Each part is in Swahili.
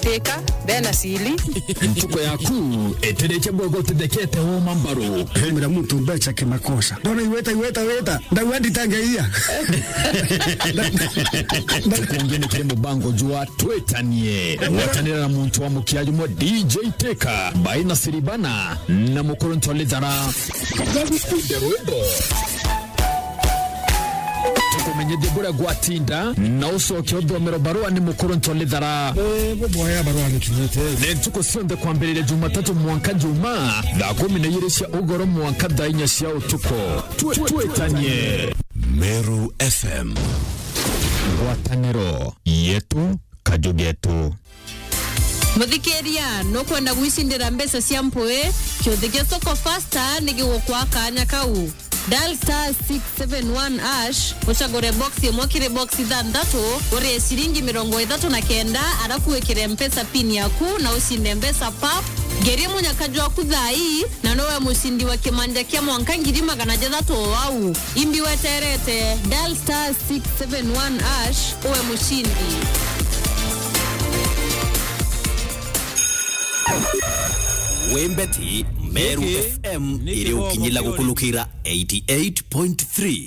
Teka bena sili Ntuko yaku etereke bogo tudekete ho mambaro Mira mtu mbecha kimakosa Dona iweta Ndawandi tangeia Tukongene kile mubango jua twetanie Watanira na muntu wa mukiaji mwa DJ Teka Baina Siribana na mukuru ntolezana Deruebo Tukumenye Debora Gwatinda na uso kiodhomero barua ni mukuru ntolezana Boya barua ni tunete Nentuko sonde kwa mbelele Jumatatu mwanka juma Da kumine yirisha ugoro mwanka dainya siya utuko Twetanie Meru FM Ngwataniro yetu kajugetu Muthikeria no kwenda gwicindira mbesa cia mpwe kiothige soko faster nigigukwa kanya kau dial *671# uchagore box imwe kire box ithandatu uri ciringi 39 arafu wekire mpesa pin yaku na usinde mbesa pap geri munyakajwa kuthai na nowe musindi wa kimanja kia mwanka ngiri 600 wau imbi weterete dial *671# uwe mushindi Wembeti Meru FM ili ukinyila kukulukira 88.3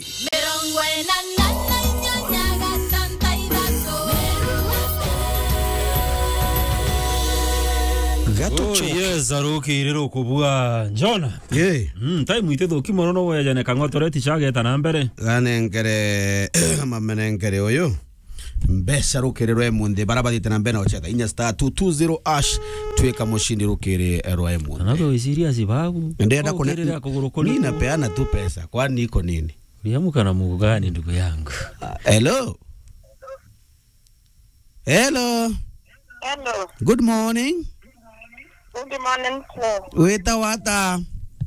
Oh yes, aruki rero kubua njona. Time itedo kimono no weja ne kangotore tichageta na mbere. Ganengere mamenengere oyo. Mbesa rukerero emunde barabadite na mbena ocheta inya *220# tweka mushindi rukere ero emunde. Anabe wisiria babu. Ndenda kone mimi napeana tu pesa kwani iko nini? Uliamuka na Mungu gani ndugu yangu? Hello. Good morning. Good morning, sir. Weta wata.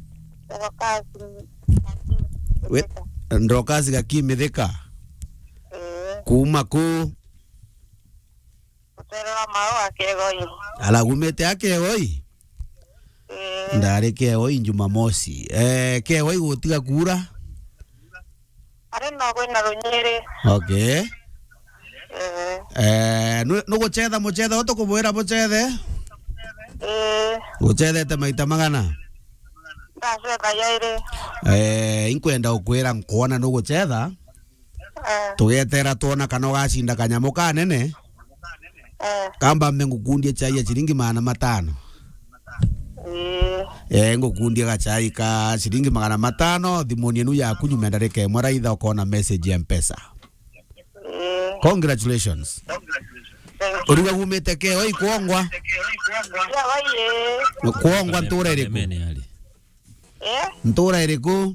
Ndokazi kakimithika. Kuma ku Utera mao akegoi. Ala gumete akegoi. Ndare kegoi Jumamosi. Kegoi gutiga kura. Are no kwenda Runyere. Okay. No gocheda mocheda otokubwera bochede. Gochede maita magana. Ndaswe kayaire. Inkwenda ukwera nkona no gocheda. Tuyetera tuona kana gashinda kanyamo kanene kamba mengukundie chai ya shilingi 500 ngukundie gachai ka shilingi 500 thimoni enu yaku nyumenda reke mwara itha ukona message ya mpesa congratulations uriga humete ke oi kuongwa ntura iriku ntura iriku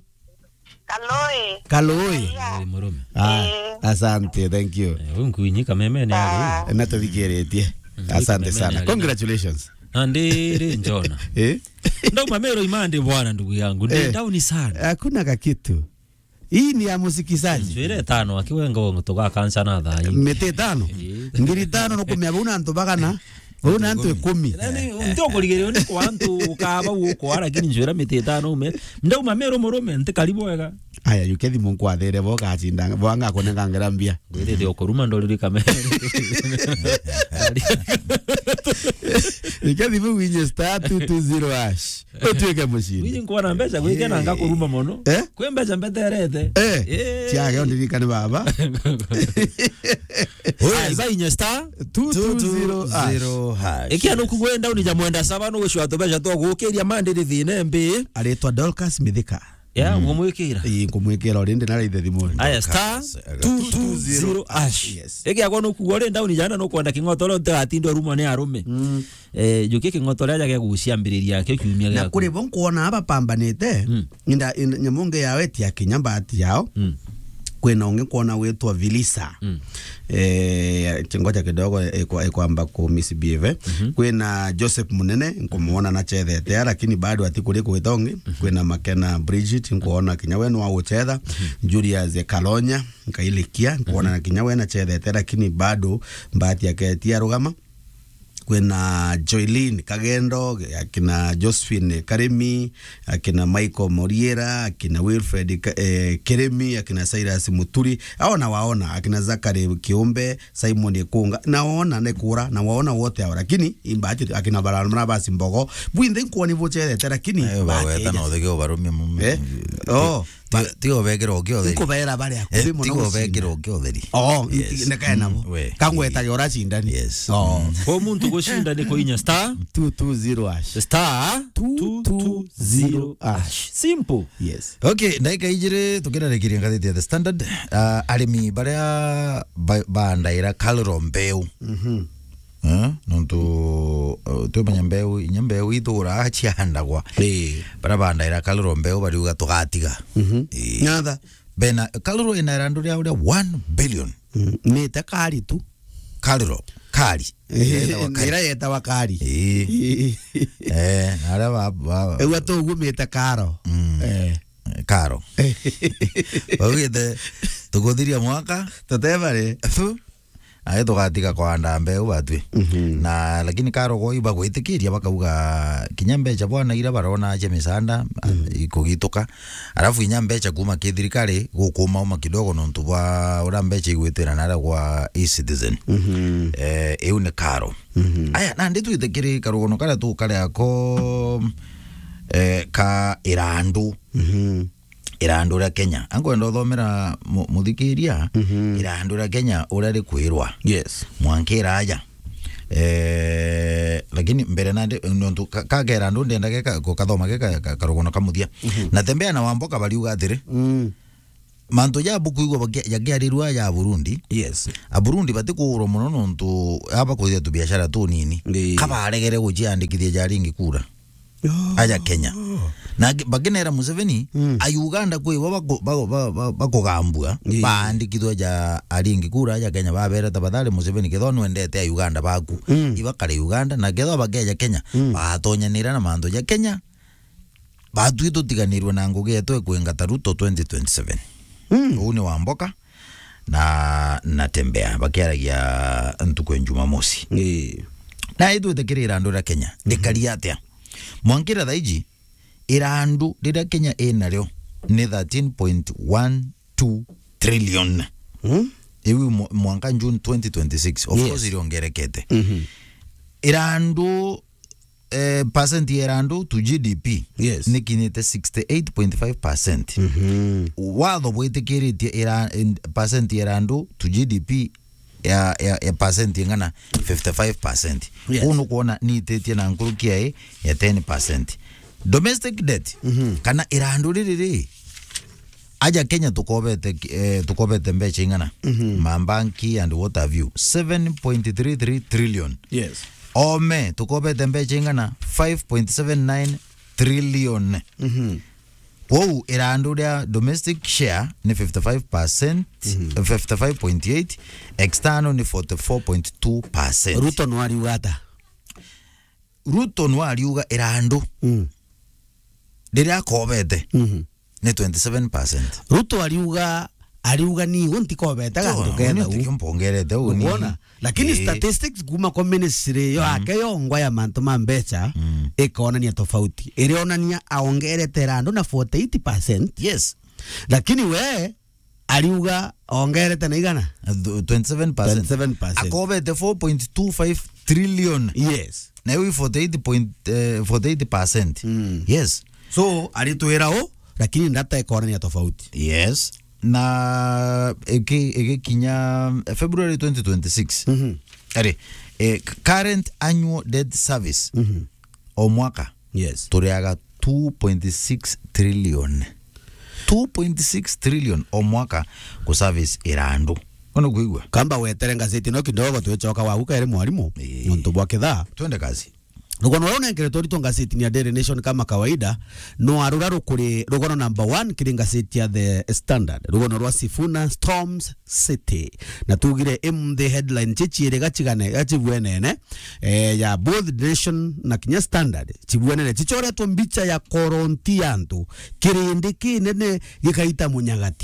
Kaloi. Asante, thank you. Unkuinyika memene ali. Natadhikiretie. Asante sana. Congratulations. Andire njona. Ndio mamero imande bwana ndugu yangu. Ndio down sana. Hakuna kakitu. Hii ni ya musikizaji. Zwire 5 akiwenga wongo toka kansa na tha. Mete 5. Ngiri 5 no kumya buna ntobagana. Una antu 10. Nani ndoko ligere ni kwa antu ukaba uko ara kini njwera mete 5 ume. Ndio mamero morome nte karibu wega. Aya yukethi mungu athere boka achinda bwanga konenga ngerambia. Gwete de okoruma ndoliri kamera. Yukethi mungu inye *220#. Otweke mushini. Wiji nkwana mbesha gwike na ngakuruma mono. Kwe mbesha mbeterete. Chiage ondirika ni baba. Oya inye *220#. Ekia no kugwenda unija mwenda saba no gishwa tobesha to gukiria mandiri thine mbi. Aretwa Dorcas Mithika. Ngomwikira. Ngomwikira orinde na raithe thimu. Aya *220#. Yes. Ege akono kugore ndauni jana no kwenda kingotoro atindo rumo ne arume. Juke kingotoro aja ke guciambiriria ke kiumia gako. Na kuri bonkuona aba pambanite. Inda nyamunge yawe tia kinyambati yao. Kwena unge kuona wetwa Vilisa. Chengoja kidogo kwamba ku misbehave. Kwena Joseph Munene nkomuona na chethete lakini bado atikuri kuitongi. Kwena Makena Bridget nkoona kinyawenu wa uchetha. Julius Kalonya nkailikia nkoona na kinyawena chethete lakini bado mbati yake tia rugama. kwena Joylin Kagendo, akina Josephine Karemi, akina Michael Moriera, akina Wilfred Keremi, akina Cyrus Muturi, au na waona akina Zakari Kiombe, Simon Ekunga, naona nekura na waona wote hao, lakini imbati akina Baramana basi mbogo bwinde kwa nivo chele lakini bawe tano dege barumi tigo vekero kyo theri ko vera bare akubi muno tigo vekero kyo theri neka namo kangweta yora cindani ko muntu gushinda ni ko inya star 220 hash star 220 hash simple. Yes. Okay, ndaika ijire tukira rekiria ngathete The Standard. Arimi baria bandaira kalro mbeu nontu tumenya mbeu inyambeu itura achiandagwa bara bandaira kalro mbeu bari uga tugatiga nyatha bena kalro ina randu ria 1 billion meta kari tu kalro kari nira yeta wakari ara ba ewa to gumeta karo karo bagite tugothiria mwaka tutebare aye tugatiga kwanda mbeu batwi na lakini karo go iba gwitikiria bakauga kinyambecha bwana ira barona aje misanda ikugituka arafu inyambecha kuma kithirikari gukuma uma kidogo nontu bwa ura mbecha igwitira nara kwa e-citizen eu ne karo aya na nditu itekiri karugono kara tu kare ako ka irandu irandu ra Kenya angwenda thomera muthikiria irandu ra Kenya urari kwirwa yes mwankira aja lakini mbere nande nontu kagera ndu ndenda geka kathoma geka karugono kamuthia na tembea na wamboka bari ugathire manto ya buku igwa yagiarirwa ya Burundi yes a Burundi batikuro muno nontu aba kuthia tu biashara tu nini kabaregere gujiandikithia jaringi kura aja Kenya na bagenera Museveni a Uganda kwe bakugambua baandikithwa ja aringi kura aja Kenya babera tabadale Museveni kethono endete a Uganda baku ibakare Uganda na ketho bageja Kenya batonyanira na mando ya Kenya batwito tiganirwe na ngugi yetu kwengata Ruto 2027 une wamboka na tembea bakiaragia ntuko Jumamosi na itu tekirira ndo ra Kenya ndikaria atia mwankira thaiji irandu rira Kenya enaryo ni 13.12 trillion ewi mwanka June 2026 of course iriongerekete irandu percent irandu to GDP ni kinite 68.5% watho bwitikiritie percent irandu to GDP ya percent ngana 55% uno kuona ni tetie na nkurukia ya 10%. Domestic debt kana irandu riri aja Kenya tukobete mbeche ngana mambanki and what have you 7.33 trillion yes ome tukobete mbeche ngana 5.79 trillion wow irandu ria domestic share ni 55% 55.8 external ni 44.2%. Ruto no ariuga irandu diria kobete ni 27%. Ruto ariuga ni wonti kobete gandu kenda umpongere uona lakini statistics kuma kwa ministry yo akeyo ngwa ya manto mambecha ikaona ni tofauti iliona aongerete irandu na 48%. Yes lakini we ariuga ongerete na igana 27%. Akobete 4.25 trillion. Yes na hiyo 48%. Yes so alituera lakini ndata ikaona ni tofauti. Yes na eke kinya February 2026 ari current annual debt service o mwaka yes turiaga 2.6 trillion 2.6 trillion o mwaka ku service irandu ono kuigwa kamba wetere ngazeti no kidogo tuwechoka waguka ere mwalimu nonto bwaketha twende kazi rugono rona ngere to ngazeti ni Daily Nation kama kawaida no arura kuri rugono number 1 kiri ngazeti ya The Standard rugono rwa Sifuna Storms City na tugire the headline chichire gachigane gachibwenene ya both Nation na Kenya Standard chibwenene chichore to mbicha ya koronti yantu kirindi kinene gikaita munyagati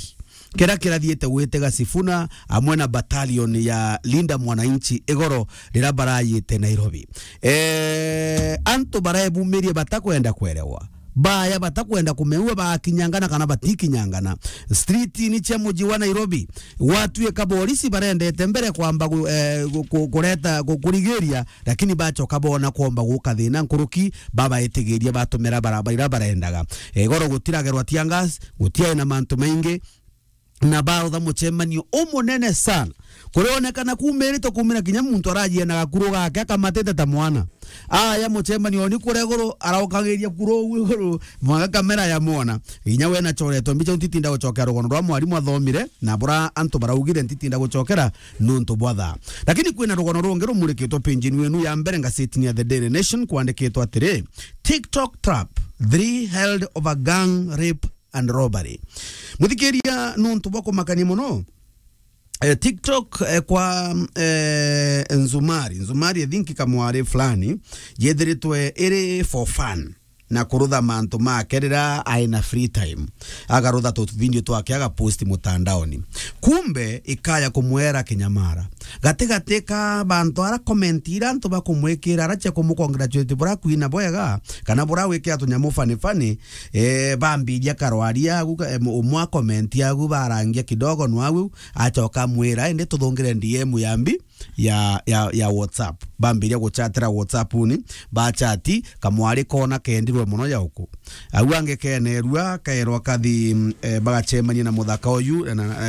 kira thiete gwitega Sifuna amwe na battalion ya Linda Mwananchi igoro rira barayite Nairobi. Anto baraebumirie batakwenda kwerewa baya batakwenda kumeua bakinyangana kana batikinyangana street ni cha muji wa Nairobi. Watu ya kabolisi barendete mbere kwamba kureta kurigeria, lakini bacho kabona kwamba gukathina nkuruki baba etegeria batumira barabara barendaga goro gutiragerwa tiangas gutia na mantu maingi na baadha muchemanio omunene sana kuronekana kumerito kumira kinya muntu arajie na gakuru gake akamatete ta mwana ya muchemanio ni kuregoro araukageria kuro wigoro mwaga kamera ya mwana inya we na choreto mbicho ntitinda guchokera rugono rwa mwarimu athomire na bura antu baraugire ntitinda guchokera nuntu bwatha, lakini kwina rugono rungero murikitwo page wenu ya mbere ngaseti ya The Daily Nation kwandikitwo atiri TikTok trap 3 held over gang rape and robbery. Muthikiria nuntu bwako makani muno TikTok kwa Nzumari thinki kamware fulani yethiritwe iri for fun na kurutha mantu makerera aina free time agarutha tu video twake aga post mutandaoni, kumbe ikaya kumwera kinyamara gategateka bantu ara commentira antu bakumwekera arache kumukongratulate bura kuina boyaga kana bura weke atunyamu fani bambiria karwaria umwa comment yagu barangia kidogo nwagu achoka mwera ende tuthongire DM yambi ya WhatsApp bambiria guchatira WhatsApp ni bachati kamwari kona kendirwe muno yauko awange kenerwa kaerwa kathi bagachemania na muthaka uyu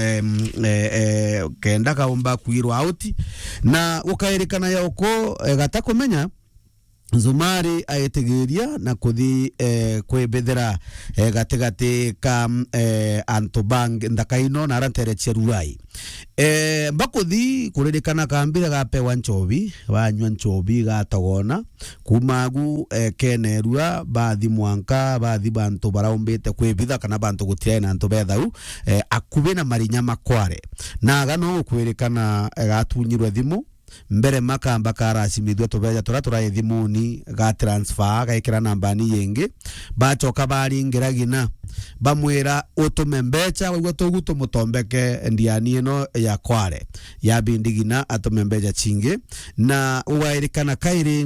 kenda kaumba kuirwa out na ukaerikana yauko gatakumenya Nzumari aetegeria na kuthi kwebethera gategate ka antobang ndakaino na rantere cheruai bakuthi kuririkana kambira gapewa nchobi banywa nchobi gatogona kumagu kenerua bathi mwanka bathi bantu baraumbete kwebitha kana bantu gutirai na antu bethau akubi na marinya makware na gano kwirikana gatunyirwe thimu mbere makamba karasimithwa tubeja turatura thimuni ga transfer gaikira namba ni yengi bachoka baringiragina bamwira utume mbecha wigwa tugutu mutombeke ndiani ino ya kware ya bindigina atume mbecha chingi na uwairikana kairi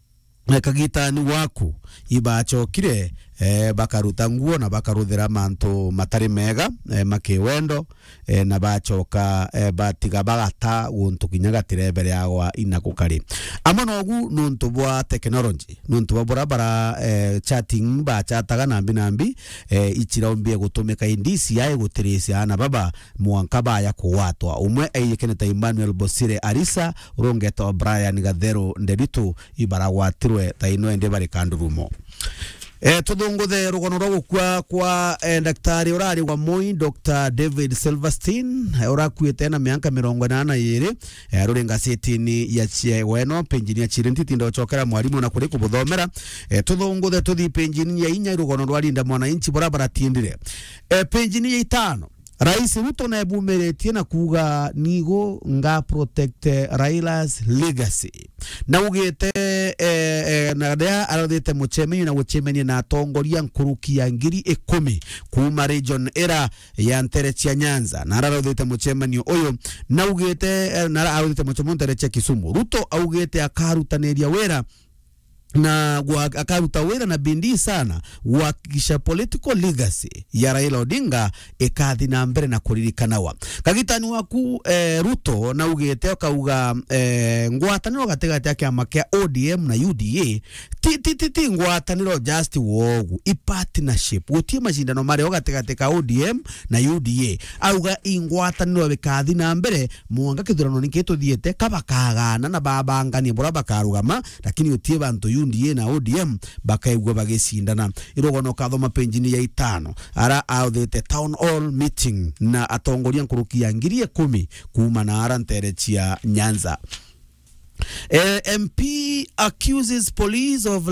kagitani waku ibachokire bakaruta nguo na bakaruthira mantu matari mega makiwendo na bachoka batiga bagata guntu kinyaga tirebere yagwa inakukari amonogu nuntu bwa technology nuntu bwa barabara chatting bachataga nambi ichiraombie gutumika indisi yae gutirisi ana baba mwanka baya kuwatwa umwe ayekeneta Emmanuel Bosire Arisa urongeto Brian Gathero nderitu ibaragwatirwe taino ende bari kandurumo tudunguthe rugono rwo kwa daktari urari wa Moi Dr. David Silverstein urakuite na miaka 82 ruringa setini ya chiweno penjini ya chirinti tindo chokera mwalimu na kuri kubuthomera tudunguthe tuthi penjini ya inya rugono rwa Linda Mwananchi barabara tindire penjini ya 5 Rais Ruto na ebumeretie na kuga nigo nga protect Raila's legacy na ugete na dea arodete muchemenyo na guchemenye na atongoria nkuruki ya ngiri 10 kuma region era ya Nterechia Nyanza na arodete muchemenyo oyo na ugete na arodete muchemenyo Nterechia Kisumu Ruto augete akarutaneria wera na akaruta wera na bindi sana wakisha political legacy ya Raila Odinga ekathi na mbere na kuririkanawa kagitani waku Ruto na ugete kauga ngwataniro gategate yake amakia ODM na UDA ti ngwataniro just wogu partnership utie mashindano mare gategate ka ODM na UDA auga ingwataniro bekathi na mbere muanga kithurano niketo thiete kabakagana na babangani bora bakarugama lakini utie bantu UDA na ODM bakaigwa bagesindana irogono kathoma penjini ya 5 ara audete town hall meeting na atongoria nkuruki ya ngiri 10 kuma na ara Nterechia Nyanza. MP accuses police of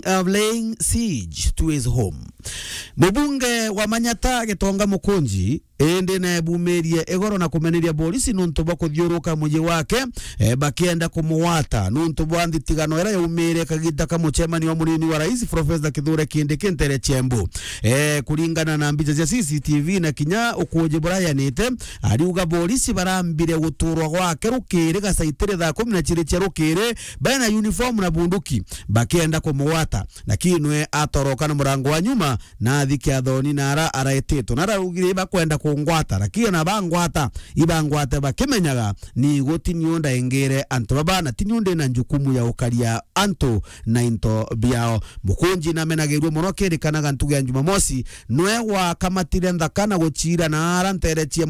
laying siege to his home. Mbunge wa Manyata Getonga Mukunji ende na bumerie egoro na kumeneria polisi nuntu bakuthiuruka muji wake bakienda kumuwata nuntu bwandi tigano era yaumire kagita kama chemani wa munini wa rais Professor Kithure Kindiki Ntere Chembu kulingana na mbica cia CCTV na kinya ukuje burayanite ariuga polisi barambire guturwa gwake rukire gasaitire thaa 10 cia rukire bena uniform na bunduki bakienda kumuwata lakini atoroka na murango wa nyuma na thikia thoni na araetetwo na rugire bakwenda kungwata lakini na bangwata ibangwata bakimenyaga ni gutiniunda engere anto babana tiniunde na njukumu ya ukaria anto na into biao mukunji na menagirwo muno kirikanaga ntuge Jumamosi nwe wa kamatire ndakana guchira na aranterechie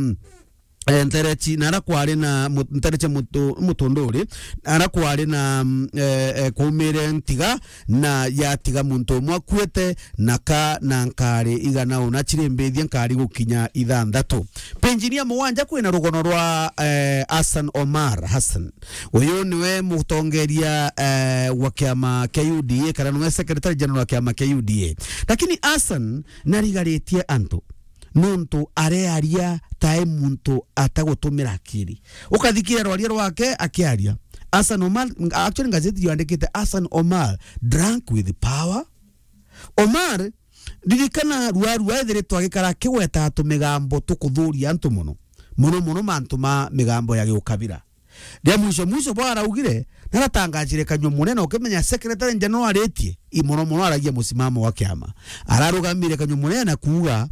Nterechi nara kwari na ntereche mutondori nara kwari na kumire ntiga na ya tiga muntu mwakwete naka na nkari igana una chirembethia nkari gukinya ithandatu penjinia muwanja kwina rugono rwa Hassan Omar Hassan uyu niwe mutongeria wa kiama KUDA kana niwe secretary general wa kiama KUDA lakini Hassan narigaritie antu nuntu arearia tae muntu atagutumira akiri ukathikira rwaria rwake akiaria Hassan Omar actually gazeti yandikite Hassan Omar drunk with power Omar dirikana ruaru ethere twagikara kiweta atumigambo tukuthuria antu muno mantu ma migambo ya giukabira dia mwisho bwana ugire naratangajire kanyo munene ukimenya secretary general aretie imono aragia musimamo wa kiama ararugamire kanyo munene na kuuga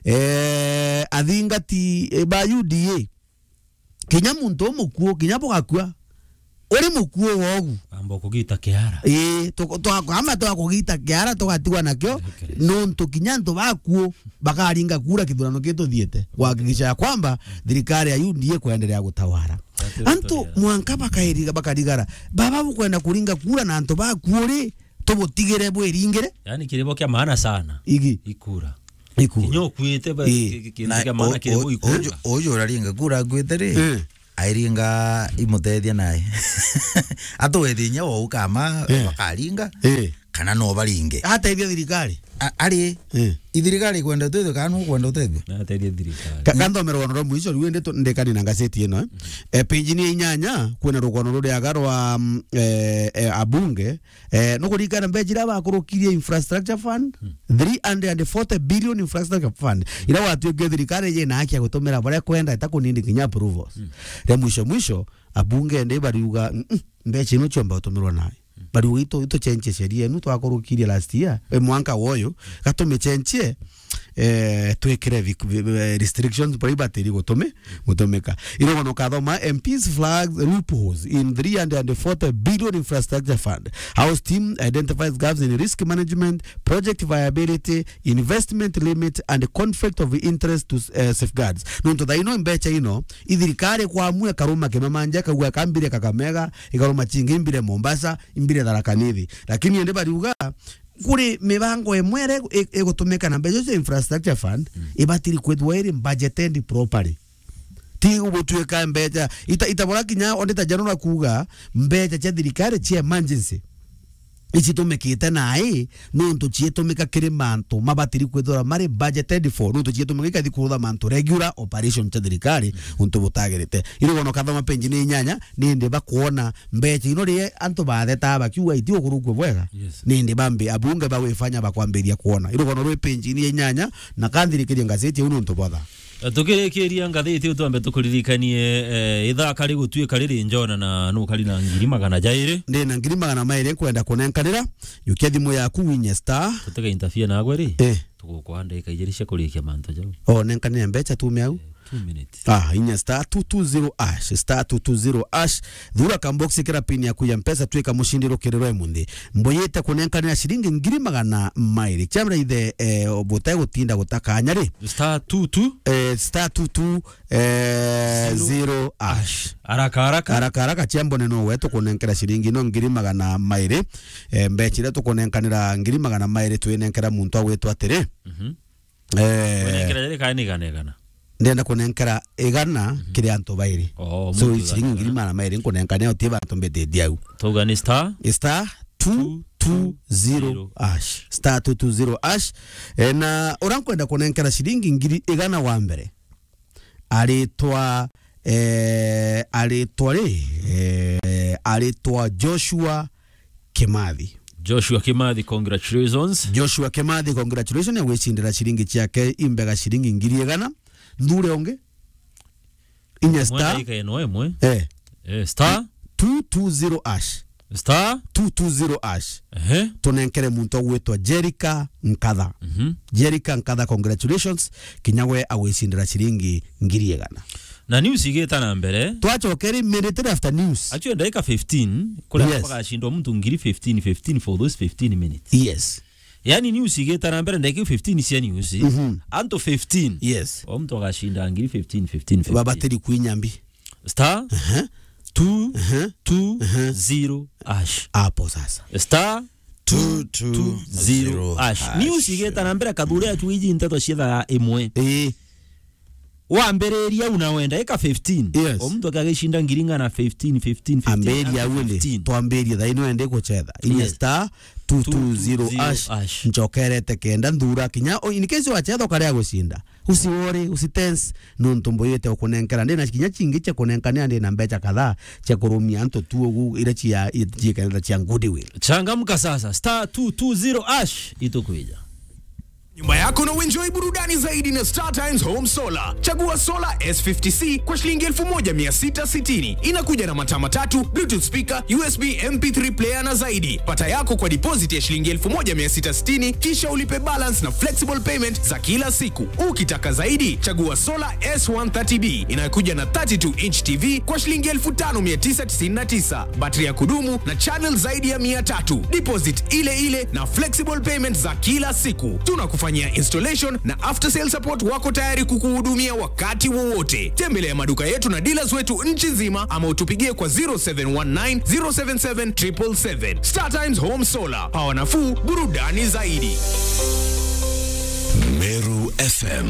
athingati ba UDA kinya muntu mukuo kinya bogakua uri mukuo wogu ambo kugita kiara ama to kugita kiara to gatigwa nakyo nuntu kinya nto bakuo bakaringa kura kithurano gitu thiete kuhakikisha kwamba thirikari ya UDA kuendelea gutawara antu mwanka bakarigara baba bukwenda kuringa kura na anto bakuo ri tubutigire bwiringire yani kiribo kia maana sana ikura kinyo kwite ba kinga maana kiribo ikura ojo raringa kura kwite ri airinga imutethia naye atwethinya wo ukama bakaringa kana no baringe ateithia thirikari ari ithirikari kwenda twethe kana kwenda twethe ateithia thirikari kando merono ro mwicho riwende ndekani na gazeti ino page ni inyanya kwena rugono ruri agarwa abunge no kurikana mbejira bakurukirie infrastructure fund 340 billion infrastructure fund ira watu thirikari ye na haki ya gutumira bare kwenda itakunindi kinya approvals re mwisho abunge ndi bariuga mbeche no chomba utumirwa nayo bari wito chenche sheria nu twakurukirie last year mwanka woyo gatumechenche twekire restrictions private gutumika irogono kathoma MPs flags loopholes in 340 billion infrastructure fund. House team identifies gaps in risk management, project viability, investment limit and conflict of interest to safeguards. Nunto da ino mbecha ino ithirikari kwa amue karuma kemamanja kagwa kambire Kakamega ikaruma chingi imbire Mombasa imbire Tharaka Nithi lakini ende bariuga kuri mibango emwere egotumeka na mbejo cia infrastructure fund ibatiri kwethwa iri budgeted properly ti ubutweka mbeja itabora kinya ondeta janura kuga mbeja cia thirikari cia emergency ichitumikite nae nuntu chietumika kiri mantu mabatiri kwethora mari budgeted for nuntu chietumika thikutha mantu regular operation cia thirikari untu butagirite irigono kathoma penji ni nyanya ninde bakuona mbecha ino rie antu batheta bakiuga itio kurugwe bwega ninde bambi abunge bawefanya bakwambiria kuona irigono rwe penji ni nyanya na kanthirikiria gazeti uno untu botha tukirekeria ngatheti utwambe tukuririkanie ithaka rigutuika riri njona na nukari na ngiri magana jairi ndi na ngiri magana maire kwenda kunenkanira yukia thimu yaku winye star tutega interfere na gweri tugukwanda ikaijerisha kurikia manto jau nenkanira mbecha tume au 2 minutes inya star 220 ash dhura kamboxi kira pini ya kuya mpesa tuika mushindiro kirero mundi mboyete kunenkanira shilingi ngiri magana mairi chamra ithe obotaye gutinda gutaka anyari star 220 ash haraka chambo neno wetu kunenkera shilingi no ngiri magana mairi mbechire tukunenkanira ngiri magana mairi tuenenkera muntu awetu atere kunenkera jere kanigana ndenda kunenkera egana kiri anto bairi so shilingi ngiri magana mairi kunenkana otiba anto mbete diau tugani star 220 220 hash star 220 hash na urankwenda kunenkera shilingi ngiri igana wa mbere alitwa Joshua Kimathi. Joshua Kimathi, congratulations. Joshua Kimathi, congratulations ya wechindira shilingi chake imbega shilingi ngiri igana. Ndure onge inya star star 220 hash star 220 hash tunenkere muntu wetwa Jerica Nkatha. Jerica Nkatha, congratulations kinyawe awechindira shilingi ngiri igana. Na news igeta na mbere twachokeri minute after news actually dakika 15 kula mpaka shindwa mtu ngiri 15 for those 15 minutes. Yes, yani news igeta na mbere dakika 15 sia news anto 15. Yes, mtu akashinda ngiri 15 baba teri kuinyambi star 220 hash hapo sasa star 220 hash news igeta na mbere kadure atuiji nteto shitha imwe wambereria unawenda eka 15. Yes. Omuntu akagishinda ngiringa na 15 amberia wile twamberia thaino ende kuchetha inya star 220 hash njokerete kenda ndura kinya in case wachetha kare gushinda usiwore usitense nontumbo yete okunenkera ndina kinya chingi cha kunenkania ndina mbecha kadhaa cha kurumia anto tuogu ile chia jikenda cha goodwill. Changamka sasa star 220 hash itokuja nyumba yako na uenjoy burudani zaidi na Star Times Home Solar. Chagua solar S50C kwa shilingi 1660. Inakuja na mataa matatu, Bluetooth speaker, USB MP3 player na zaidi. Pata yako kwa deposit ya shilingi 1660 kisha ulipe balance na flexible payment za kila siku. Ukitaka zaidi, chagua solar S130B inayokuja na 32 inch TV kwa shilingi 5999. Battery ya kudumu na channel zaidi ya 300. Deposit ile na flexible payment za kila siku. Tunakufanyia installation na after sale support wako tayari kukuhudumia wakati wowote. Tembelea maduka yetu na dealers wetu nchi nzima ama utupigie kwa 0719 077 777. Star Times Home Solar. Power nafuu, burudani zaidi. Meru FM.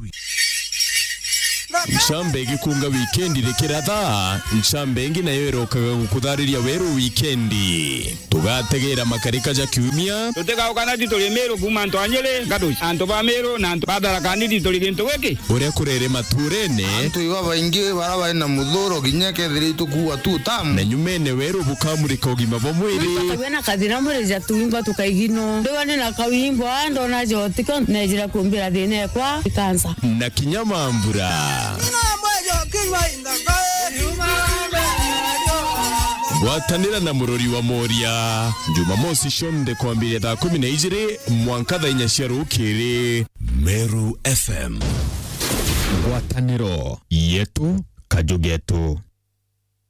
Nchambe gikunga weekendi rekiratha nchambe nayo erokaga gukuthariria weru weekendi tugategera makarika ja kiumia tutega ukanati tuli Meru kuma ntwanyele ngadu anto ba Meru na anto badala kanidi tuli gintu giki uria kurere maturene anto iwa baingi baraba na muthuro ginyake thiri tukuwa tu tamu na nyumene weru bukamurika ugima bo mwiri tukabena kadira mureza tuimba tukaigino ndowane na kawimbo ando na jotika nejira kumbira thine kwa kansa na kinyamambura Watanira na murori wa Moria Jumamosi shonde kuambiria thaa 12 mwankatha inya cia rukiri Meru FM. Wataniro yetu kajugetu.